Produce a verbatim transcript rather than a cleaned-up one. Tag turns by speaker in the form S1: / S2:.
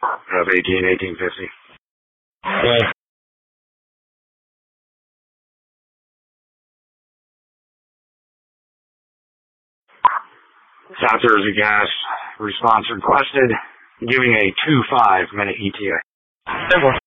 S1: Of eighteen, eighteen fifty.
S2: Okay.
S1: South Jersey Gas, response requested, giving a two five minute E T A.
S2: Simple.